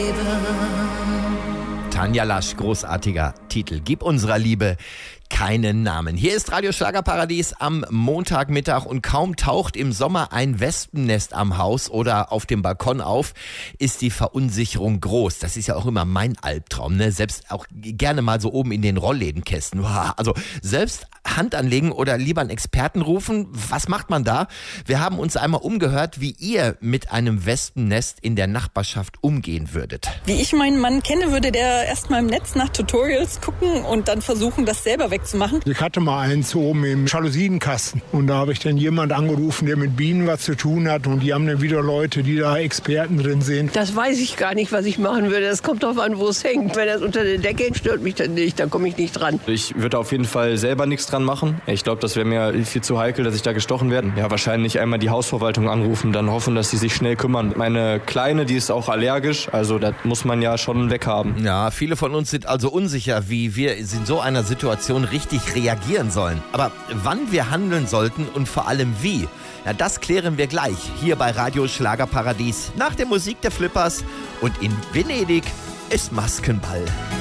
Tanja Lasch, großartiger Titel. Gib unserer Liebe keinen Namen. Hier ist Radio Schlagerparadies am Montagmittag und kaum taucht im Sommer ein Wespennest am Haus oder auf dem Balkon auf, ist die Verunsicherung groß. Das ist ja auch immer mein Albtraum, ne? Selbst auch gerne mal so oben in den Rolllädenkästen. Also selbst Hand anlegen oder lieber einen Experten rufen. Was macht man da? Wir haben uns einmal umgehört, wie ihr mit einem Wespennest in der Nachbarschaft umgehen würdet. Wie ich meinen Mann kenne, würde der erstmal im Netz nach Tutorials gucken und dann versuchen, das selber wegzumachen. Ich hatte mal eins oben im Jalousienkasten und da habe ich dann jemand angerufen, der mit Bienen was zu tun hat und die haben dann wieder Leute, die da Experten drin sind. Das weiß ich gar nicht, was ich machen würde. Das kommt darauf an, wo es hängt. Wenn das unter der Decke hängt, stört mich dann nicht, dann komme ich nicht dran. Ich würde auf jeden Fall selber nichts dran machen. Ich glaube, das wäre mir viel zu heikel, dass ich da gestochen werde. Ja, wahrscheinlich einmal die Hausverwaltung anrufen, dann hoffen, dass sie sich schnell kümmern. Meine Kleine, die ist auch allergisch, also das muss man ja schon weghaben. Ja, viele von uns sind also unsicher, wie wir in so einer Situation richtig reagieren sollen. Aber wann wir handeln sollten und vor allem wie, ja, das klären wir gleich hier bei Radio Schlagerparadies nach der Musik der Flippers und in Venedig ist Maskenball.